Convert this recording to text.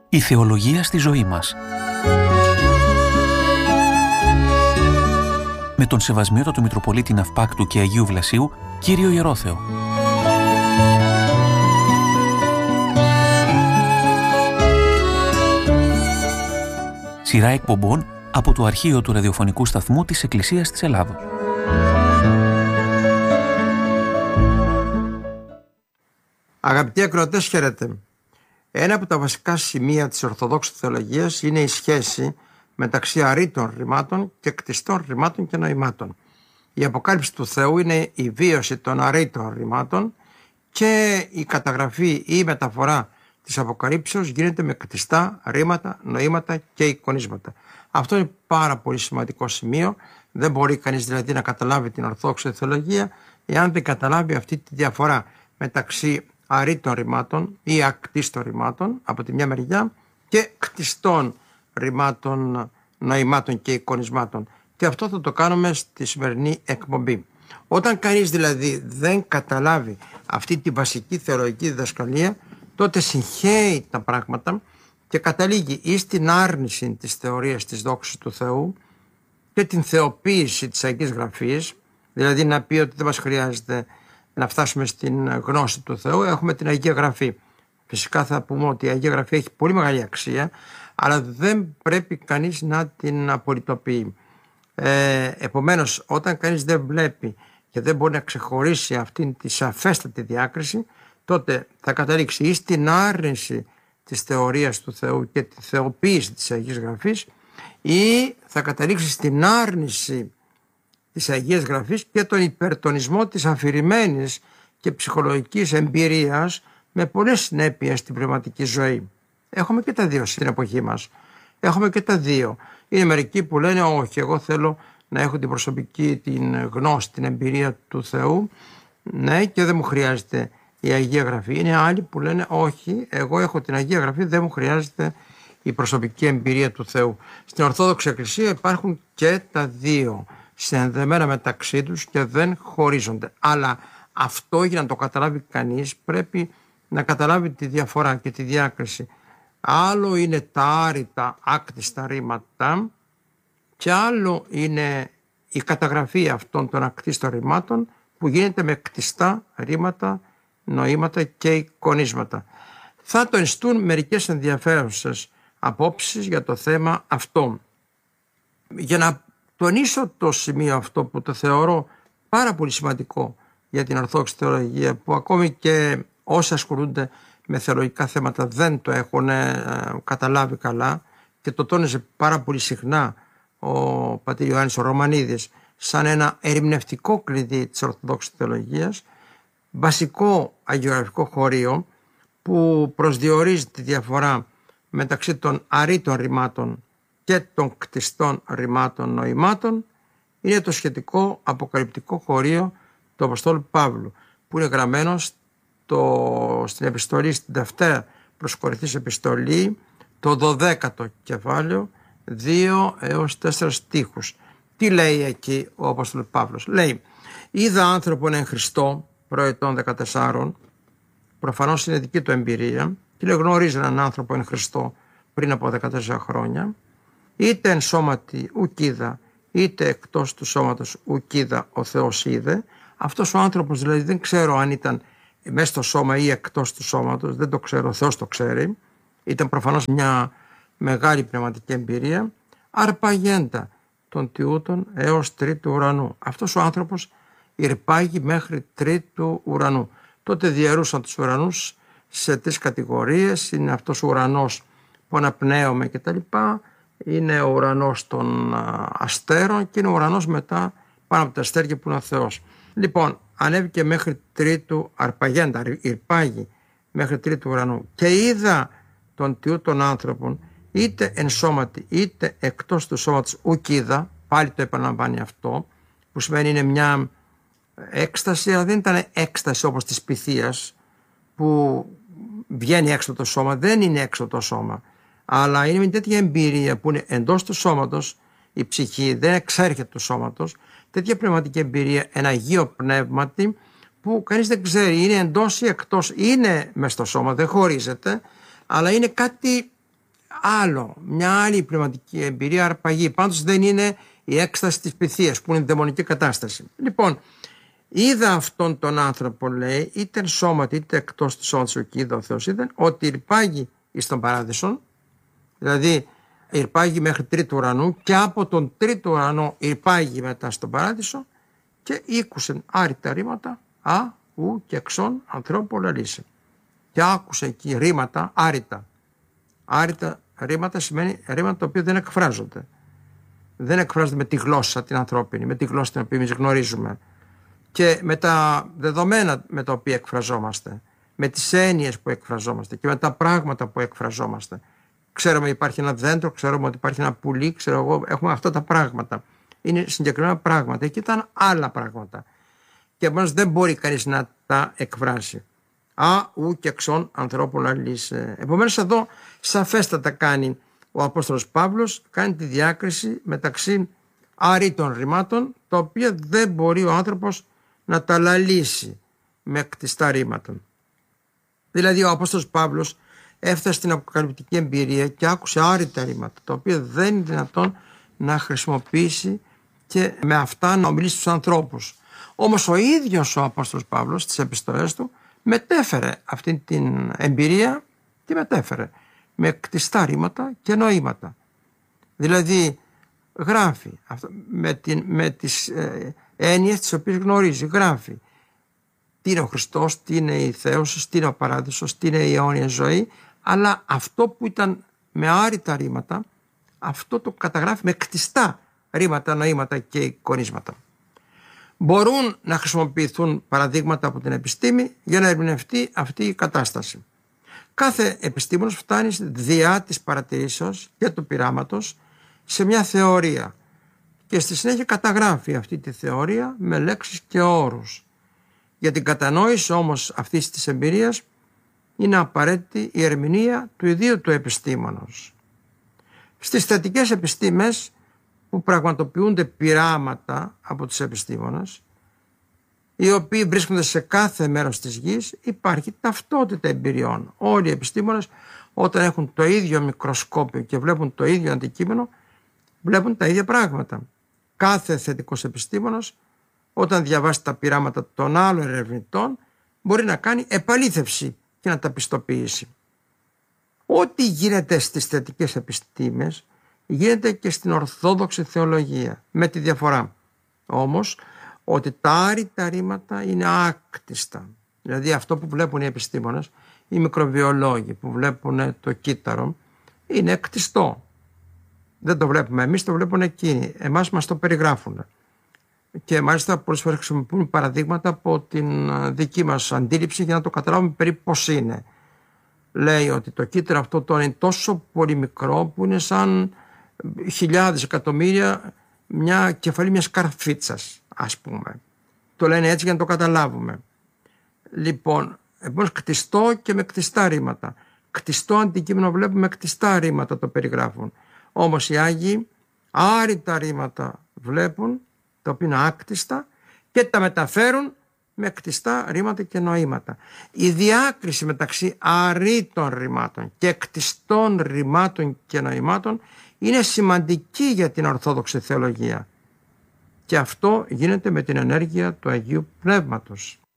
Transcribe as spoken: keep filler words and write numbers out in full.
Η θεολογία στη ζωή μας. Με τον Σεβασμιότατο Μητροπολίτη Ναυπάκτου και Αγίου Βλασίου, Κύριο Ιερόθεο. Σειρά εκπομπών από το αρχείο του ραδιοφωνικού σταθμού της Εκκλησίας της Ελλάδος. Αγαπητοί ακροατές, χαίρετε. Ένα από τα βασικά σημεία της Ορθοδόξου θεολογίας είναι η σχέση μεταξύ αρρήτων ρημάτων και κτιστών ρημάτων και νοημάτων. Η αποκάλυψη του Θεού είναι η βίωση των αρρήτων ρημάτων και η καταγραφή ή η μεταφορά της αποκαλύψεως γίνεται με κτιστά ρήματα, νοήματα και εικονίσματα. Αυτό είναι πάρα πολύ σημαντικό σημείο. Δεν μπορεί κανείς δηλαδή να καταλάβει την Ορθόδοξη θεολογία εάν δεν καταλάβει αυτή τη διαφορά μεταξύ αρρήτων ρημάτων ή ακτίστων ρημάτων από τη μια μεριά και κτιστών ρημάτων, νοημάτων και εικονισμάτων. Και αυτό θα το κάνουμε στη σημερινή εκπομπή. Όταν κανείς δηλαδή δεν καταλάβει αυτή τη βασική θεολογική διδασκαλία, τότε συγχαίει τα πράγματα και καταλήγει ή στην άρνηση της θεωρίας της δόξης του Θεού και την θεοποίηση της Αγίας Γραφής, δηλαδή να πει ότι δεν μας χρειάζεται να φτάσουμε στην γνώση του Θεού, έχουμε την Αγία Γραφή. Φυσικά θα πούμε ότι η Αγία Γραφή έχει πολύ μεγάλη αξία, αλλά δεν πρέπει κανείς να την απολυτοποιεί. Ε, επομένως, όταν κανείς δεν βλέπει και δεν μπορεί να ξεχωρίσει αυτήν τη σαφέστατη διάκριση, τότε θα καταλήξει ή στην άρνηση της θεωρίας του Θεού και τη θεοποίηση της Αγίας Γραφής, ή θα καταλήξει στην άρνηση της Αγίας Γραφής και τον υπερτονισμό της αφηρημένης και ψυχολογικής εμπειρίας με πολλές συνέπειες στην πνευματική ζωή. Έχουμε και τα δύο στην εποχή μας. Έχουμε και τα δύο. Είναι μερικοί που λένε όχι, εγώ θέλω να έχω την προσωπική την γνώση, την εμπειρία του Θεού, ναι, και δεν μου χρειάζεται η Αγία Γραφή. Είναι άλλοι που λένε όχι, εγώ έχω την Αγία Γραφή, δεν μου χρειάζεται η προσωπική εμπειρία του Θεού. Στην Ορθόδοξη Εκκλησία υπάρχουν και τα δύο συνδεμένα μεταξύ τους και δεν χωρίζονται. Αλλά αυτό, για να το καταλάβει κανείς, πρέπει να καταλάβει τη διαφορά και τη διάκριση. Άλλο είναι τα άρρητα άκτιστα ρήματα και άλλο είναι η καταγραφή αυτών των ακτίστων ρημάτων που γίνεται με κτιστά ρήματα, νοήματα και εικονίσματα. Θα τονιστούν μερικές ενδιαφέρουσες απόψεις για το θέμα αυτό. Για να τονίσω το σημείο αυτό που το θεωρώ πάρα πολύ σημαντικό για την Ορθόδοξη θεολογία, που ακόμη και όσοι ασχολούνται με θεολογικά θέματα δεν το έχουν ε, καταλάβει καλά, και το τόνιζε πάρα πολύ συχνά ο πατήρ Ιωάννης ο Ρωμανίδης σαν ένα ερημνευτικό κλειδί της Ορθοδόξης θεολογίας, βασικό αγιογραφικό χωρίο που προσδιορίζει τη διαφορά μεταξύ των αρρήτων ρημάτων και των κτιστών ρημάτων νοημάτων, είναι το σχετικό αποκαλυπτικό χωρίο του Αποστόλου Παύλου, που είναι γραμμένο στο, στην επιστολή, στην Δευτέρα προς Κορινθίους επιστολή, το δωδέκατο κεφάλαιο, δύο έως τέσσερα στίχους. Τι λέει εκεί ο Απόστολος Παύλος? Λέει: είδα άνθρωπον εν Χριστώ προετών δεκατεσσάρων, προφανώς είναι δική του εμπειρία, και λέει γνωρίζει έναν άνθρωπο εν Χριστώ πριν από δεκατέσσερα χρόνια, είτε εν σώματι ουκ είδα, είτε εκτός του σώματος ουκ είδα ο Θεός είδε. Αυτός ο άνθρωπος δηλαδή δεν ξέρω αν ήταν μέσα στο σώμα ή εκτός του σώματος, δεν το ξέρω, ο Θεός το ξέρει. Ήταν προφανώς μια μεγάλη πνευματική εμπειρία, αρπαγέντα των τιούτων έως τρίτου ουρανού. Αυτός ο άνθρωπος irπάγει μέχρι τρίτου ουρανού. Τότε διαιρούσαν τους ουρανούς σε τρεις κατηγορίες. Είναι αυτός ο ουρανός που αναπνέουμε και τα λοιπά, είναι ο ουρανός των αστέρων και είναι ο ουρανός μετά πάνω από τα αστέρια που είναι ο Θεός. Λοιπόν, ανέβηκε μέχρι τρίτου, αρπαγέντα, irπάγει μέχρι τρίτου ουρανού, και είδα τον τιού των άνθρωπων είτε εν σώματι είτε εκτός του σώματος ουκ είδα. Πάλι το επαναλαμβάνει αυτό, που σημαίνει είναι μια έκσταση, αλλά δεν ήταν έκσταση όπως της πυθίας που βγαίνει έξω το σώμα, δεν είναι έξω το σώμα, αλλά είναι μια τέτοια εμπειρία που είναι εντός του σώματος, η ψυχή δεν εξέρχεται του σώματος, τέτοια πνευματική εμπειρία, ένα Αγίο Πνεύματι που κανείς δεν ξέρει είναι εντός ή εκτός, είναι μες στο σώμα, δεν χωρίζεται, αλλά είναι κάτι άλλο, μια άλλη πνευματική εμπειρία, αρπαγή. Πάντως δεν είναι η έκσταση της πυθίας που είναι δαιμονική κατάσταση. Λοιπόν, είδα αυτόν τον άνθρωπο, λέει, είτε σώματι είτε εκτός της σώματος, και είδα ο Θεός είδε, ότι irπάγει εις τον παράδεισον, δηλαδή irπάγει μέχρι τρίτου ουρανού, και από τον τρίτο ουρανό irπάγει μετά στον παράδεισο, και ήκουσεν άρρητα ρήματα, α, ου και εξών ανθρώπου λαλήσε. Και άκουσε εκεί ρήματα άρρητα. Άρρητα ρήματα σημαίνει ρήματα τα οποία δεν εκφράζονται. Δεν εκφράζονται με τη γλώσσα την ανθρώπινη, με τη γλώσσα την οποία εμείς γνωρίζουμε, και με τα δεδομένα με τα οποία εκφραζόμαστε, με τις έννοιες που εκφραζόμαστε και με τα πράγματα που εκφραζόμαστε. Ξέρουμε ότι υπάρχει ένα δέντρο, ξέρουμε ότι υπάρχει ένα πουλί, ξέρω εγώ, έχουμε αυτά τα πράγματα. Είναι συγκεκριμένα πράγματα. Εκεί ήταν άλλα πράγματα. Και επομένως δεν μπορεί κανείς να τα εκφράσει. Α, ου και εξών ανθρώπων αλήσε. Επομένως εδώ σαφέστατα κάνει ο Απόστολος Παύλος, κάνει τη διάκριση μεταξύ αρρήτων ρημάτων, τα οποία δεν μπορεί ο άνθρωπος να τα λαλήσει με κτιστά ρήματα. Δηλαδή ο Απόστολος Παύλος έφτασε στην αποκαλυπτική εμπειρία και άκουσε άρρητα ρήματα, τα οποία δεν είναι δυνατόν να χρησιμοποιήσει και με αυτά να ομιλήσει στους ανθρώπους. Όμως ο ίδιος ο Απόστολος Παύλος στις επιστολές του μετέφερε αυτή την εμπειρία, τη μετέφερε με κτιστά ρήματα και νοήματα. Δηλαδή γράφει με, την, με τις ε, έννοιες τις οποίες γνωρίζει, γράφει τι είναι ο Χριστός, τι είναι η θέωση, τι είναι ο παράδεισος, τι είναι η αιώνια ζωή, αλλά αυτό που ήταν με άρρητα ρήματα, αυτό το καταγράφει με κτιστά ρήματα, νοήματα και εικονίσματα. Μπορούν να χρησιμοποιηθούν παραδείγματα από την επιστήμη για να ερμηνευτεί αυτή η κατάσταση. Κάθε επιστήμονας φτάνει διά της παρατηρήσεως και του πειράματος σε μια θεωρία και στη συνέχεια καταγράφει αυτή τη θεωρία με λέξεις και όρους. Για την κατανόηση όμως αυτής της εμπειρίας είναι απαραίτητη η ερμηνεία του ιδίου του επιστήμονος. Στις θετικές επιστήμες που πραγματοποιούνται πειράματα από τους επιστήμονες, οι οποίοι βρίσκονται σε κάθε μέρος της γης, υπάρχει ταυτότητα εμπειριών. Όλοι οι επιστήμονες, όταν έχουν το ίδιο μικροσκόπιο και βλέπουν το ίδιο αντικείμενο, βλέπουν τα ίδια πράγματα. Κάθε θετικός επιστήμονας, όταν διαβάσει τα πειράματα των άλλων ερευνητών, μπορεί να κάνει επαλήθευση και να τα πιστοποιήσει. Ό,τι γίνεται στις θετικές επιστήμες γίνεται και στην ορθόδοξη θεολογία, με τη διαφορά όμως ότι τα άρρητα ρήματα είναι άκτιστα. Δηλαδή αυτό που βλέπουν οι επιστήμονες, οι μικροβιολόγοι που βλέπουν το κύτταρο, είναι κτιστό. Δεν το βλέπουμε εμείς, το βλέπουν εκείνοι. Εμάς μας το περιγράφουν. Και μάλιστα πολλές φορές χρησιμοποιούν παραδείγματα από την δική μας αντίληψη για να το καταλάβουμε περίπου πώς είναι. Λέει ότι το κύτταρο αυτό το είναι τόσο πολύ μικρό που είναι σαν χιλιάδες εκατομμύρια μια κεφαλή μιας καρφίτσας, ας πούμε. Το λένε έτσι για να το καταλάβουμε. Λοιπόν, επομένως κτιστό και με κτιστά ρήματα. Κτιστό αντικείμενο βλέπουμε, κτιστά ρήματα το περιγράφουν. Όμως οι Άγιοι άρρητα ρήματα βλέπουν, τα οποία είναι άκτιστα, και τα μεταφέρουν με κτιστά ρήματα και νοήματα. Η διάκριση μεταξύ αρρήτων ρημάτων και κτιστών ρημάτων και νοημάτων είναι σημαντική για την Ορθόδοξη θεολογία. Και αυτό γίνεται με την ενέργεια του Αγίου Πνεύματος.